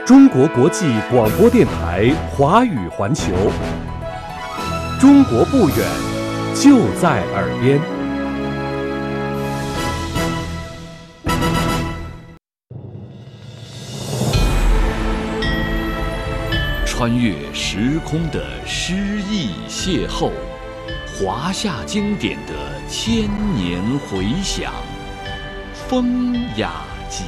中国国际广播电台华语环球，中国不远，就在耳边。 穿越时空的诗意邂逅，华夏经典的千年回响，风雅集。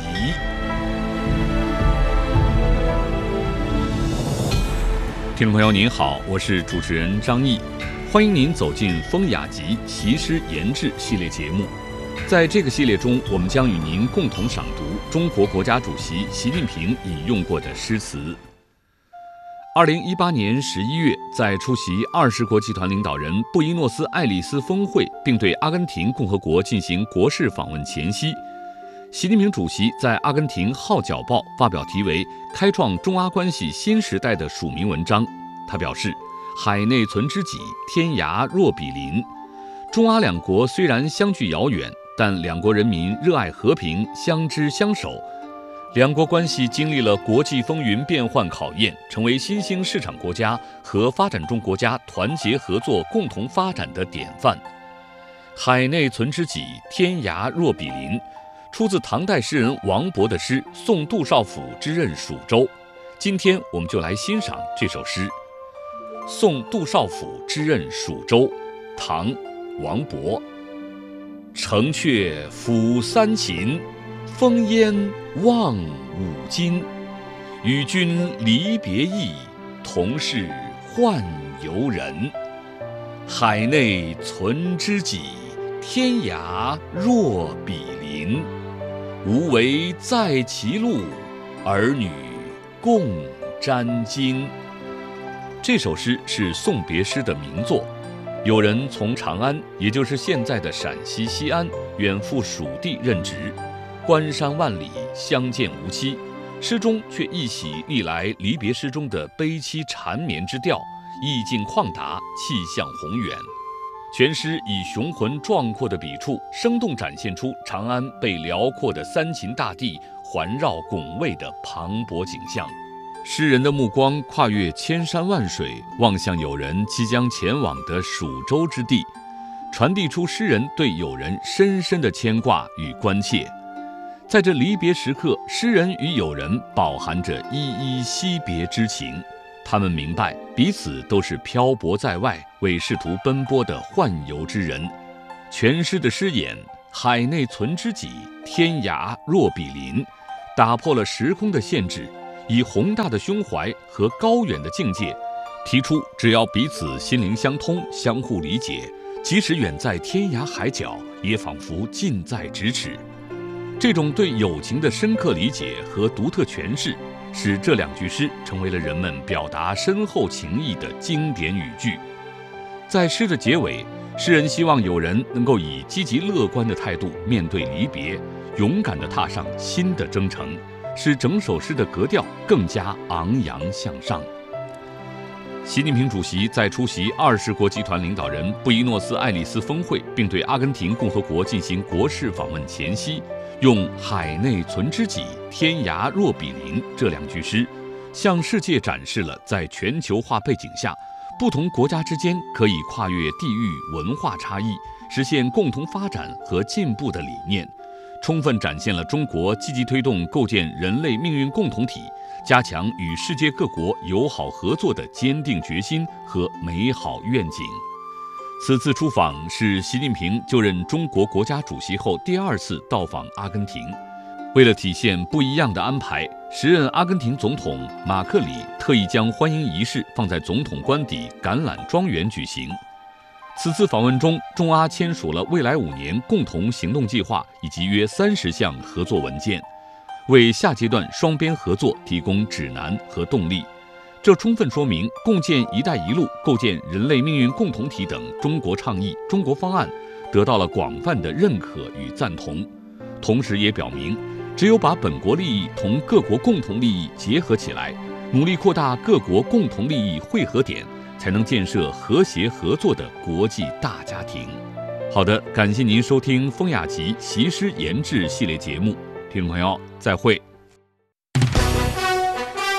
听众朋友您好，我是主持人张毅，欢迎您走进风雅集习诗研制系列节目。在这个系列中，我们将与您共同赏读中国国家主席习近平引用过的诗词。2018年11月，在出席20国集团领导人布宜诺斯艾利斯峰会并对阿根廷共和国进行国事访问前夕，习近平主席在阿根廷《号角报》发表题为《开创中阿关系新时代》的署名文章。他表示，海内存知己，天涯若比邻。中阿两国虽然相距遥远，但两国人民热爱和平，相知相守。两国关系经历了国际风云变幻考验，成为新兴市场国家和发展中国家团结合作、共同发展的典范。海内存知己，天涯若比邻，出自唐代诗人王勃的诗《送杜少府之任蜀州》。今天我们就来欣赏这首诗《送杜少府之任蜀州》，唐·王勃。城阙辅三秦，烽烟望五津。与君离别意，同是宦游人。海内存知己，天涯若比邻。无为在歧路，儿女共沾巾。这首诗是送别诗的名作。有人从长安，也就是现在的陕西西安，远赴蜀地任职，关山万里，相见无期。诗中却一袭历来离别诗中的悲凄缠绵之调，意境旷达，气象宏远。全诗以雄浑壮阔的笔触，生动展现出长安被辽阔的三秦大地环绕拱卫的磅礴景象。诗人的目光跨越千山万水，望向友人即将前往的蜀州之地，传递出诗人对友人深深的牵挂与关切。在这离别时刻，诗人与友人饱含着依依惜别之情。他们明白彼此都是漂泊在外，为仕途奔波的宦游之人。全诗的诗眼“海内存知己，天涯若比邻”，打破了时空的限制，以宏大的胸怀和高远的境界，提出只要彼此心灵相通，相互理解，即使远在天涯海角，也仿佛近在咫尺。这种对友情的深刻理解和独特诠释，使这两句诗成为了人们表达深厚情谊的经典语句。在诗的结尾，诗人希望友人能够以积极乐观的态度面对离别，勇敢地踏上新的征程，使整首诗的格调更加昂扬向上。习近平主席在出席20国集团领导人布宜诺斯艾利斯峰会并对阿根廷共和国进行国事访问前夕，用“海内存知己，天涯若比邻”这两句诗，向世界展示了在全球化背景下，不同国家之间可以跨越地域文化差异，实现共同发展和进步的理念，充分展现了中国积极推动构建人类命运共同体，加强与世界各国友好合作的坚定决心和美好愿景。此次出访是习近平就任中国国家主席后第2次到访阿根廷。为了体现不一样的安排，时任阿根廷总统马克里特意将欢迎仪式放在总统官邸橄榄庄园举行。此次访问中，中阿签署了未来5年共同行动计划以及约30项合作文件，为下阶段双边合作提供指南和动力。这充分说明共建“一带一路”、构建人类命运共同体等中国倡议、中国方案得到了广泛的认可与赞同，同时也表明，只有把本国利益同各国共同利益结合起来，努力扩大各国共同利益汇合点，才能建设和谐合作的国际大家庭。好的，感谢您收听风雅集习诗研制系列节目，听众朋友再会。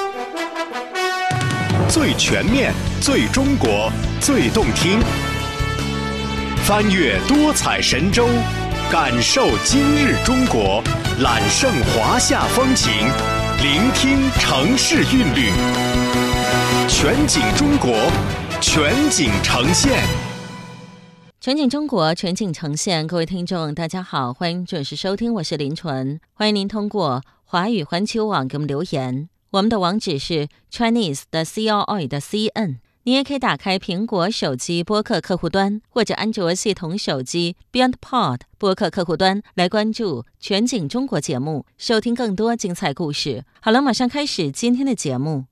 最全面、最中国、最动听。翻越多彩神州，感受今日中国，揽胜华夏风情，聆听城市韵律。全景中国，全景呈现。 全景中国，全景呈现。各位听众大家好，欢迎准时收听，我是林纯。欢迎您通过华语环球网给我们留言，我们的网址是 Chinese 的 CRI 的 CN。 您也可以打开苹果手机播客客户端或者安卓系统手机 BeyondPod 播客客户端来关注全景中国节目，收听更多精彩故事。好了，马上开始今天的节目。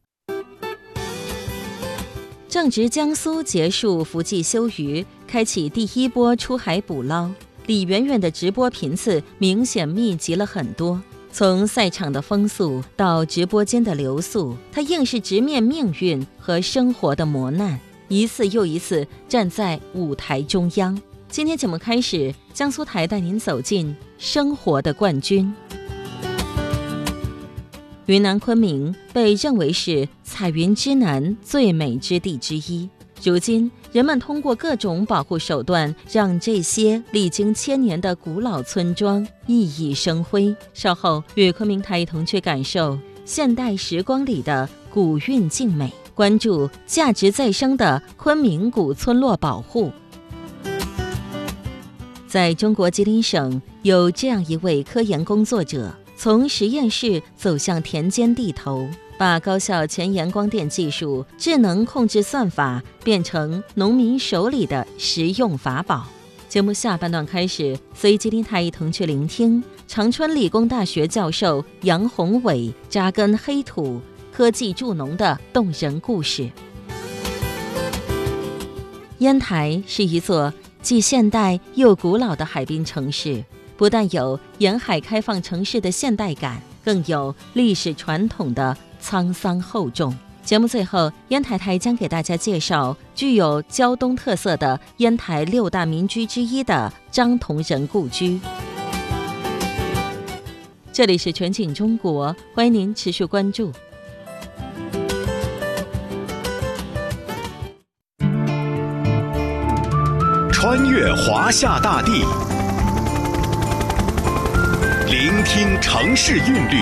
正值江苏结束伏季休渔，开启第一波出海捕捞，李媛媛的直播频次明显密集了很多。从赛场的风速到直播间的流速，她硬是直面命运和生活的磨难，一次又一次站在舞台中央。今天节目开始，江苏台带您走进生活的冠军。云南昆明被认为是彩云之南最美之地之一，如今人们通过各种保护手段，让这些历经千年的古老村庄熠熠生辉。稍后与昆明台一同去感受现代时光里的古韵静美，关注价值再生的昆明古村落保护。在中国吉林省有这样一位科研工作者，从实验室走向田间地头，把高效前沿光电技术、智能控制算法变成农民手里的实用法宝。节目下半段开始，随吉林台一同去聆听长春理工大学教授杨宏伟扎根黑土、科技助农的动人故事。烟台是一座既现代又古老的海滨城市，不但有沿海开放城市的现代感，更有历史传统的沧桑厚重。节目最后，烟台台将给大家介绍具有胶东特色的烟台6大民居之一的张同仁故居。这里是全景中国，欢迎您持续关注。 穿越华夏大地，聆听城市韵律，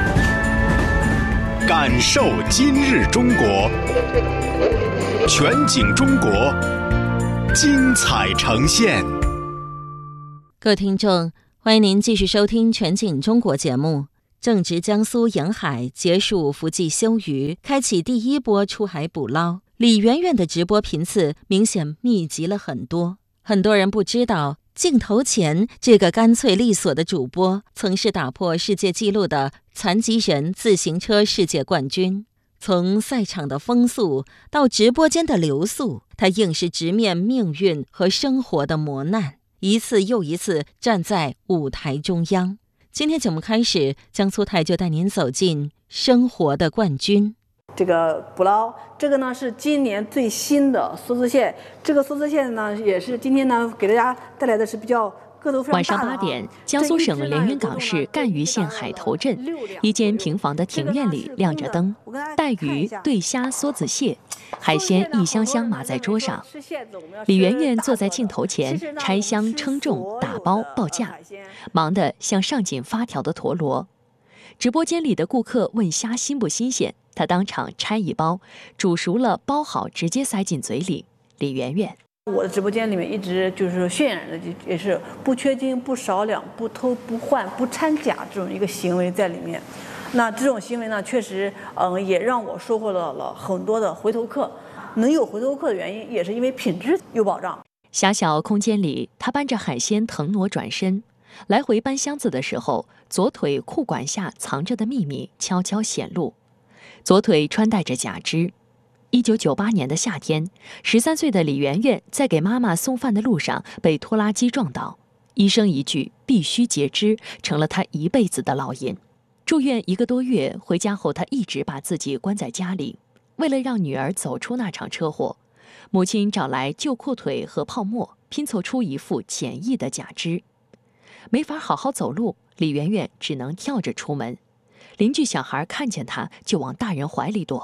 感受今日中国，全景中国，精彩呈现。 各位听众，欢迎您继续收听全景中国节目。正值江苏沿海结束伏季休渔，开启第一波出海捕捞，李媛媛的直播频次明显密集了很多。很多人不知道，镜头前这个干脆利索的主播曾是打破世界纪录的残疾人自行车世界冠军。从赛场的风速到直播间的流速，他硬是直面命运和生活的磨难，一次又一次站在舞台中央。今天节目开始，江苏台就带您走进生活的冠军。 这个捕捞，这个呢是今年最新的梭子蟹。这个梭子蟹呢，也是今天呢给大家带来的是比较个头非常大的。 晚上8点，江苏省连云港市赣榆县海头镇一间平房的庭院里亮着灯，带鱼、对虾、梭子蟹，海鲜一箱箱码在桌上。李媛媛坐在镜头前拆箱、称重、打包、报价，忙得像上紧发条的陀螺。直播间里的顾客问虾新不新鲜，他当场拆一包，煮熟了包好，直接塞进嘴里。李媛媛， 我的直播间里面一直就是渲染的也是不缺斤、不少两、不偷不换、不掺假这种一个行为在里面。那这种行为呢，确实也让我收获到了很多的回头客。能有回头客的原因，也是因为品质有保障。 狭小空间里，他搬着海鲜腾挪转身，来回搬箱子的时候，左腿裤管下藏着的秘密悄悄显露。左腿穿戴着假肢。1998年的夏天，13岁的李媛媛在给妈妈送饭的路上被拖拉机撞倒，医生一句必须截肢，成了她一辈子的烙印。住院1个多月，回家后她一直把自己关在家里。为了让女儿走出那场车祸，母亲找来旧裤腿和泡沫，拼凑出一副简易的假肢。没法好好走路，李媛媛只能跳着出门。邻居小孩看见她就往大人怀里躲。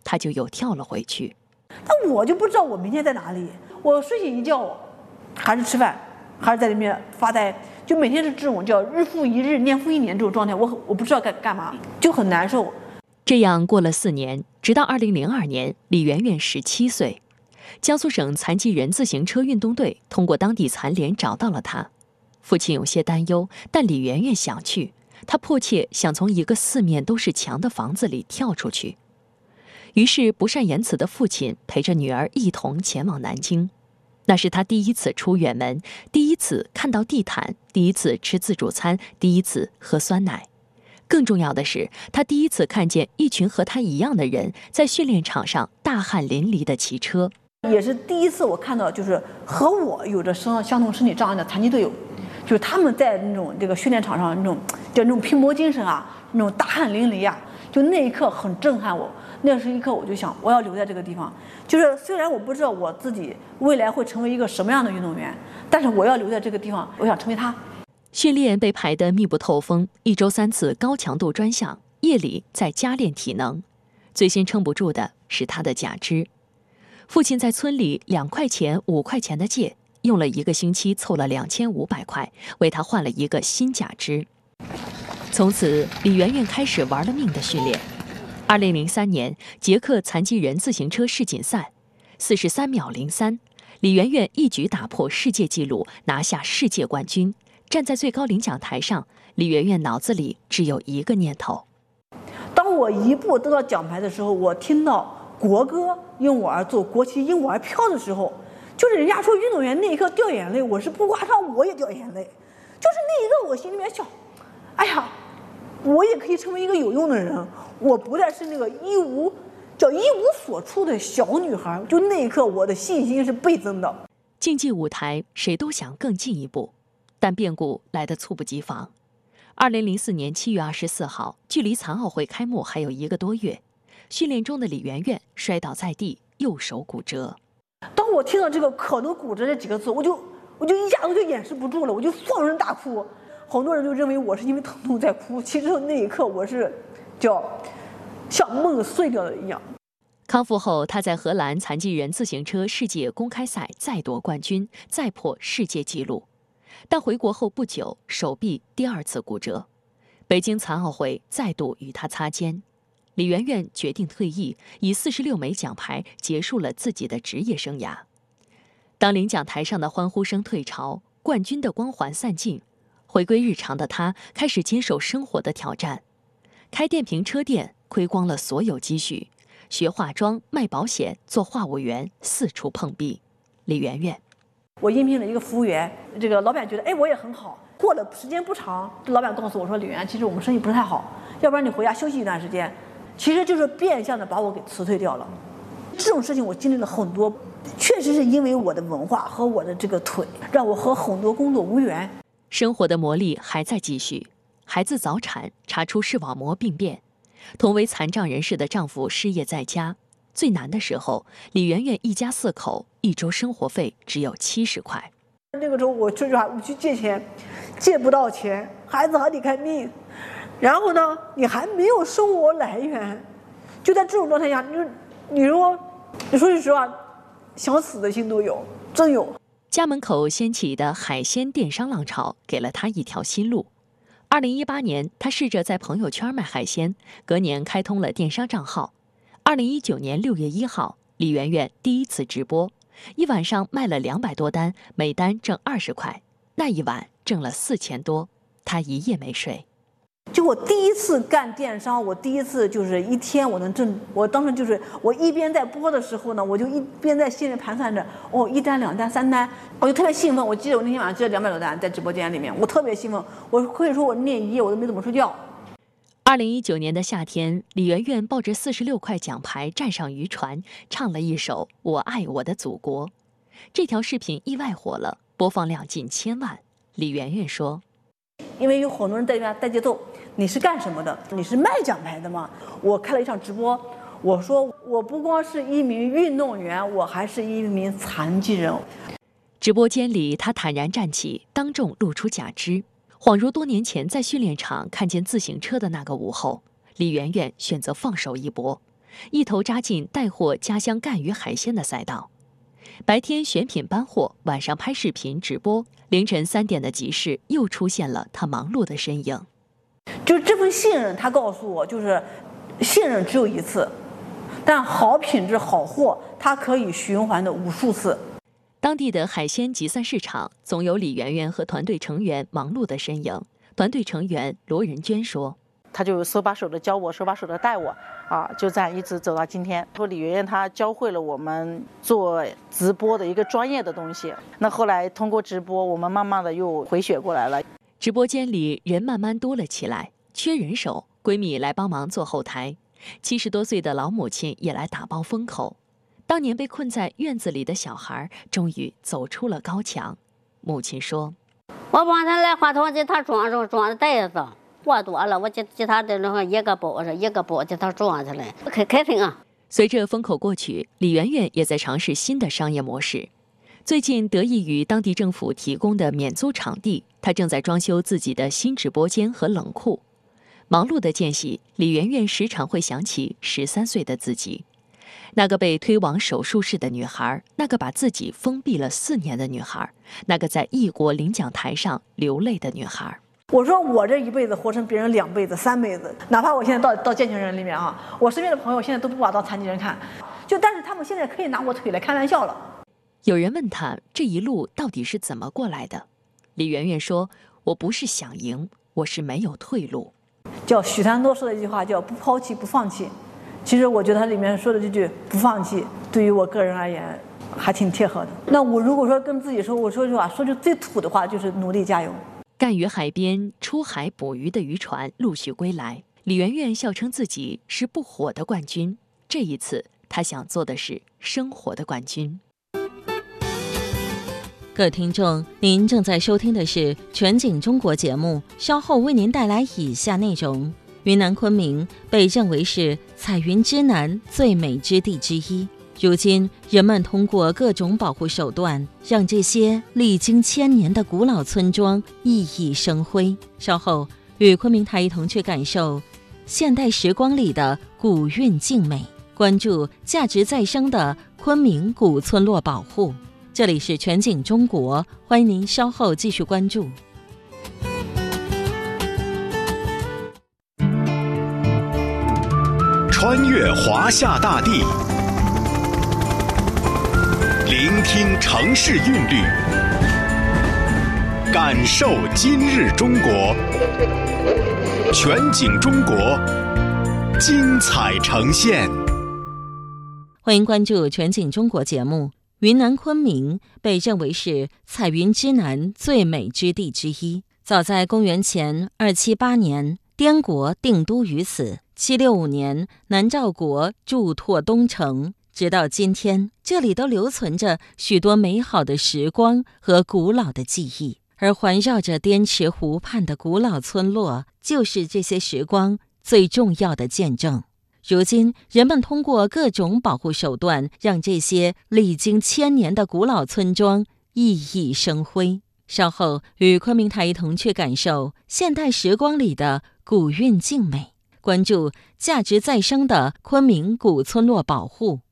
她就又跳了回去。 那我就不知道我明天在哪里，我睡醒一觉，还是吃饭，还是在里面发呆，就每天是这种叫日复一日、年复一年这种状态，我不知道该干嘛，就很难受。 这样过了4年，直到2002年，李媛媛17岁，江苏省残疾人自行车运动队通过当地残联找到了她。父亲有些担忧，但李媛媛想去，她迫切想从一个4面都是墙的房子里跳出去。于是不善言辞的父亲陪着女儿一同前往南京。那是他第一次出远门，第一次看到地毯，第一次吃自助餐，第一次喝酸奶。更重要的是，他第一次看见一群和他一样的人在训练场上大汗淋漓地骑车， 也是第一次我看到就是和我有着相同身体障碍的残疾队友，就是他们在那种这个训练场上那种拼搏精神啊，那种大汗淋漓啊，就那一刻很震撼我。那是一刻我就想，我要留在这个地方。就是虽然我不知道我自己未来会成为一个什么样的运动员，但是我要留在这个地方，我想成为他。 训练被排得密不透风，1周3次高强度专项，夜里在家练体能。最先撑不住的是他的假肢。父亲在村里2块钱、5块钱的借，用了1个星期凑了2500块，为他换了一个新假肢。从此，李媛媛开始玩了命的训练。2003年，捷克残疾人自行车世锦赛，43秒03，李媛媛一举打破世界纪录，拿下世界冠军。站在最高领奖台上，李媛媛脑子里只有一个念头： 当我一步得到奖牌的时候，我听到国歌因我而作，国旗因我而飘的时候，就是人家说运动员那一刻掉眼泪，我是不夸张，我也掉眼泪。就是那一刻，我心里面想，哎呀，我也可以成为一个有用的人，我不再是那个一无所处的小女孩。就那一刻，我的信心是倍增的。 竞技舞台，谁都想更进一步。但变故来得猝不及防。2004年7月24号，距离残奥会开幕还有1个多月，训练中的李媛媛摔倒在地，右手骨折。 当我听到这个可能骨折这几个字，我就一下子就掩饰不住了，我就放声大哭。很多人就认为我是因为疼痛在哭，其实那一刻我是像梦碎掉了一样。 康复后，他在荷兰残疾人自行车世界公开赛再夺冠军，再破世界纪录。但回国后不久，手臂第2次骨折，北京残奥会再度与他擦肩。李媛媛决定退役，以46枚奖牌结束了自己的职业生涯。当领奖台上的欢呼声退潮，冠军的光环散尽，回归日常的他开始接受生活的挑战，开电瓶车店，亏光了所有积蓄，学化妆、卖保险、做话务员，四处碰壁。李媛媛。 我应聘了一个服务员，这个老板觉得，哎，我也很好。过了时间不长，这老板告诉我说，李媛，其实我们生意不是太好，要不然你回家休息一段时间。其实就是变相的把我给辞退掉了。这种事情我经历了很多，确实是因为我的文化和我的这个腿，让我和很多工作无缘。 生活的磨砺还在继续，孩子早产，查出视网膜病变，同为残障人士的丈夫失业在家。最难的时候，李媛媛一家4口1周生活费只有70块。 那个时候我说实话，我去借钱，借不到钱，孩子还得看病，然后呢，你还没有生活来源，就在这种状态下，你说句实话，想死的心都有，真有。 家门口掀起的海鲜电商浪潮，给了他一条新路。2018年，他试着在朋友圈卖海鲜，隔年开通了电商账号。2019年6月1号，李媛媛第一次直播，一晚上卖了200多单，每单挣20块，那一晚挣了4000多，她一夜没睡。 就我第一次干电商，我第一次就是一天我能挣，我当时就是我一边在播的时候呢，我就一边在心里盘算着，哦，1单、2单、3单，我就特别兴奋。我记得我那天晚上接了200多单在直播间里面，我特别兴奋，我可以说我那一夜我都没怎么睡觉。 2019年的夏天，李媛媛抱着46块奖牌站上渔船，唱了一首《我爱我的祖国》。这条视频意外火了，播放量近1000万。李媛媛说：“ 因为有很多人在那边带节奏，你是干什么的？你是卖奖牌的吗？”我开了一场直播，我说我不光是一名运动员，我还是一名残疾人。 直播间里，她坦然站起，当众露出假肢。恍如多年前在训练场看见自行车的那个午后，李媛媛选择放手一搏。 一头扎进带货家乡赣鱼海鲜的赛道。白天选品搬货，晚上拍视频直播，凌晨3点的集市又出现了他忙碌的身影。 就这份信任，他告诉我，就是信任只有一次，但好品质好货它可以循环的无数次。 当地的海鲜集散市场总有李媛媛和团队成员忙碌的身影。团队成员罗仁娟说：“ 他就手把手的教我，手把手的带我，就这样一直走到今天。说李媛媛她教会了我们做直播的一个专业的东西。那后来通过直播，我们慢慢的又回血过来了。 直播间里人慢慢多了起来，缺人手，闺蜜来帮忙做后台，70多岁的老母亲也来打包风口。当年被困在院子里的小孩，终于走出了高墙。母亲说：“ 我帮他来花头给他装上，装的袋子。货多了，我给他的那个一个包上，一个包给他装起来，开心啊！” 随着风口过去，李媛媛也在尝试新的商业模式。最近得益于当地政府提供的免租场地，她正在装修自己的新直播间和冷库。忙碌的间隙，李媛媛时常会想起13岁的自己，那个被推往手术室的女孩，那个把自己封闭了4年的女孩，那个在异国领奖台上流泪的女孩。 我说我这一辈子活成别人2辈子、3辈子，哪怕我现在到健全人里面我身边的朋友现在都不把我当残疾人看，但是他们现在可以拿我腿来开玩笑了。 有人问他这一路到底是怎么过来的，李媛媛说：“我不是想赢，我是没有退路。” 叫许三多说的一句话叫不抛弃不放弃。其实我觉得他里面说的这句不放弃，对于我个人而言还挺贴合的。那我如果说跟自己说，我说句话，说句最土的话，就是努力加油。 赣鱼海边出海捕鱼的渔船陆续归来，李媛媛笑称自己是不火的冠军。这一次，她想做的是生活的冠军。 各位听众，您正在收听的是全景中国节目，稍后为您带来以下内容。云南昆明被认为是彩云之南最美之地之一，如今人们通过各种保护手段，让这些历经1000年的古老村庄熠熠生辉。稍后与昆明台一同去感受现代时光里的古韵静美，关注价值再生的昆明古村落保护。这里是全景中国，欢迎您稍后继续关注。 穿越华夏大地，聆听城市韵律，感受今日中国。全景中国，精彩呈现。 欢迎关注全景中国节目。云南昆明被认为是彩云之南最美之地之一。早在公元前278年，滇国定都于此。765年，南诏国驻拓东城。直到今天，这里都留存着许多美好的时光和古老的记忆。而环绕着滇池湖畔的古老村落，就是这些时光最重要的见证。如今，人们通过各种保护手段，让这些历经1000年的古老村庄熠熠生辉。稍后与昆明台一同去感受现代时光里的古韵静美，关注价值再生的昆明古村落保护。